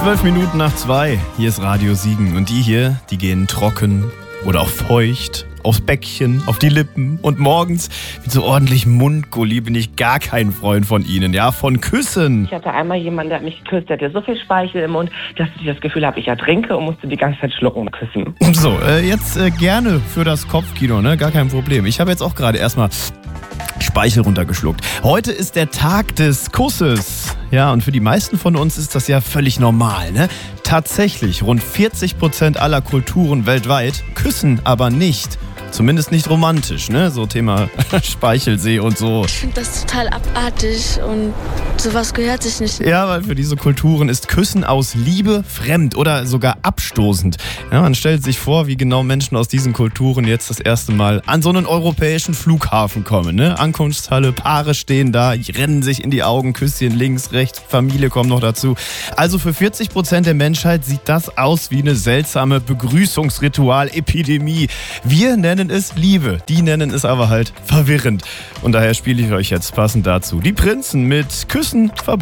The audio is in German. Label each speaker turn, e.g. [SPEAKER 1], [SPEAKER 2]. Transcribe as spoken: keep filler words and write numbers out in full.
[SPEAKER 1] Zwölf Minuten nach zwei. Hier ist Radio Siegen. Und die hier, die gehen trocken oder auch feucht aufs Bäckchen, auf die Lippen. Und morgens mit so ordentlich Mundgulli bin ich gar kein Freund von ihnen. Ja, von Küssen.
[SPEAKER 2] Ich hatte einmal jemanden, der hat mich geküsst, der hatte so viel Speichel im Mund, dass ich das Gefühl habe, ich ertrinke und musste die ganze Zeit schlucken und küssen.
[SPEAKER 1] So, äh, jetzt äh, gerne für das Kopfkino, ne? Gar kein Problem. Ich habe jetzt auch gerade erstmal Speichel runtergeschluckt. Heute ist der Tag des Kusses. Ja, und für die meisten von uns ist das ja völlig normal, ne? Tatsächlich, rund vierzig Prozent aller Kulturen weltweit küssen aber nicht. Zumindest nicht romantisch, ne? So Thema Speichelsee und so.
[SPEAKER 3] Ich finde das total abartig und sowas gehört sich nicht.
[SPEAKER 1] Ja, weil für diese Kulturen ist Küssen aus Liebe fremd oder sogar abstoßend. Ja, man stellt sich vor, wie genau Menschen aus diesen Kulturen jetzt das erste Mal an so einen europäischen Flughafen kommen, ne? Ankunftshalle, Paare stehen da, rennen sich in die Augen, Küsschen links, rechts, Familie kommt noch dazu. Also für vierzig Prozent der Menschheit sieht das aus wie eine seltsame Begrüßungsritual-Epidemie. Wir nennen es Liebe, die nennen es aber halt verwirrend. Und daher spiele ich euch jetzt passend dazu die Prinzen mit Küssen verboten.